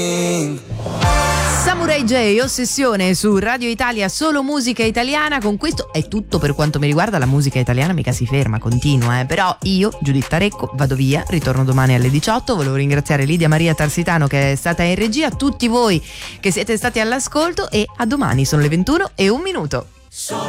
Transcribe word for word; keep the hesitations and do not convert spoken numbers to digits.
Samurai J, Ossessione su Radio Italia, solo musica italiana. Con questo è tutto per quanto mi riguarda. La musica italiana mica si ferma, continua, eh. Però io, Giuditta Recco, vado via, ritorno domani alle diciotto. Volevo ringraziare Lidia Maria Tarsitano che è stata in regia, tutti voi che siete stati all'ascolto, e a domani, sono le ventuno e un minuto.